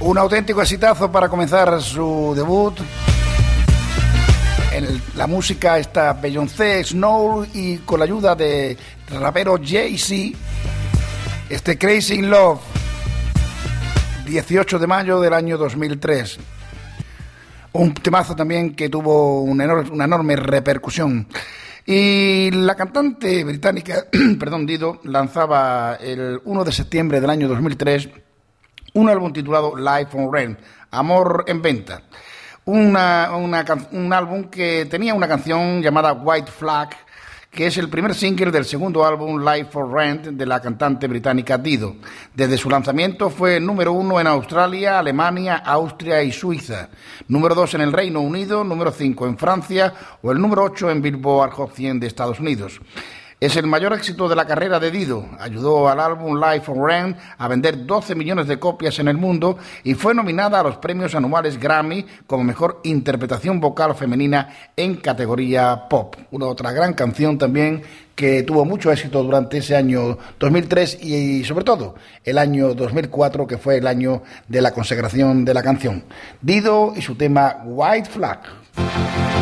Un auténtico exitazo para comenzar su debut. La música está Beyoncé, Snow y con la ayuda de rapero Jay-Z, Crazy in Love, 18 de mayo del año 2003. Un temazo también que tuvo una enorme repercusión. Y la cantante británica, Dido, lanzaba el 1 de septiembre del año 2003 un álbum titulado Life on Rent, Amor en Venta. Un álbum que tenía una canción llamada White Flag, que es el primer single del segundo álbum Life for Rent de la cantante británica Dido. Desde su lanzamiento fue número 1 en Australia, Alemania, Austria y Suiza, número 2 en el Reino Unido, número 5 en Francia o el número 8 en Billboard Hot 100 de Estados Unidos. Es el mayor éxito de la carrera de Dido. Ayudó al álbum Life on Rent a vender 12 millones de copias en el mundo y fue nominada a los premios anuales Grammy como mejor interpretación vocal femenina en categoría pop. Una otra gran canción también que tuvo mucho éxito durante ese año 2003 y sobre todo el año 2004, que fue el año de la consagración de la canción. Dido y su tema White Flag.